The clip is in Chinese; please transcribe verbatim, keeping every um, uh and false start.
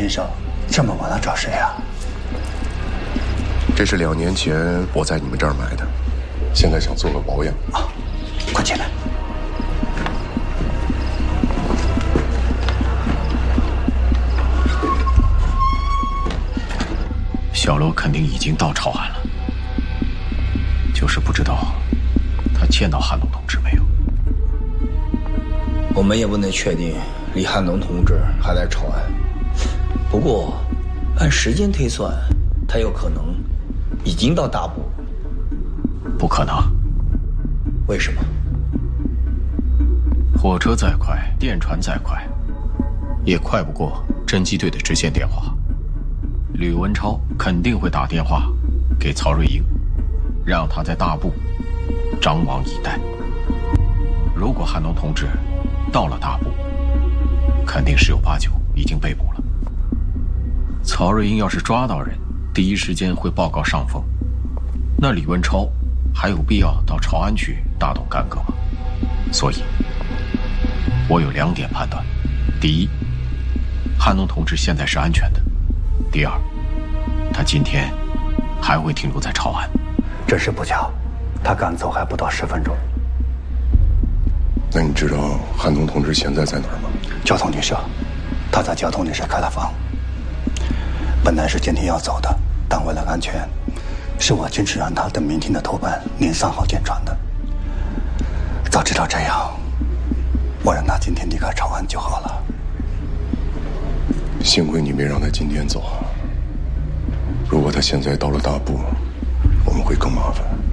先生，这么晚了找谁啊？ 这是两年前我在你们这儿买的，现在想做个保养。 啊，快进来。 小楼肯定已经到朝安了，就是不知道他见到汉龙同志没有。 我们也不能确定李汉龙同志还在朝安，不过按时间推算，他有可能已经到大部。 不可能。 为什么？ 火车再快，电传再快，也快不过侦缉队的直线电话。吕文超肯定会打电话给曹瑞英，让他在大部张望以待。如果汉龙同志到了大部，肯定十有八九已经被捕了。曹瑞英要是抓到人，第一时间会报告上峰，那李文超还有必要到朝安去大动干戈吗？所以我有两点判断：第一，汉龙同志现在是安全的；第二，他今天还会停留在朝安。 真是不巧，他刚走还不到十分钟。 那你知道汉龙同志现在在哪儿吗？ 交通旅社，他在交通旅社开了房。本来是今天要走的，但为了安全，是我坚持让他等明天的头班零三号舰船的。早知道这样，我让他今天离开朝安就好了。 幸亏你没让他今天走，如果他现在到了大部，我们会更麻烦。